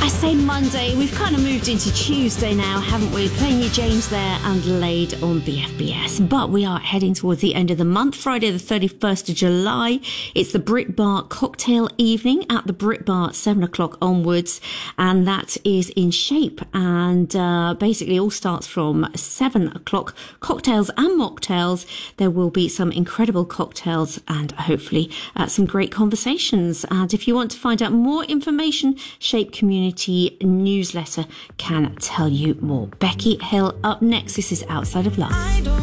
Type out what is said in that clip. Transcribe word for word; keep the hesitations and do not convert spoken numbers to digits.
say Monday. We've kind of moved into Tuesday now, haven't we? Playing you James there and Laid on B F B S. But we are heading towards the end of the month, Friday the thirty-first of July. It's the Brit Bar cocktail evening at the Brit Bar, seven o'clock onwards. And that is in Shape. And uh, basically all starts from seven o'clock. Cocktails and mocktails. There will be some incredible cocktails and hopefully uh, some great conversations. And if you want to find out more information, Shape Community newsletter can tell you more. Becky Hill up next. This is Outside of Love.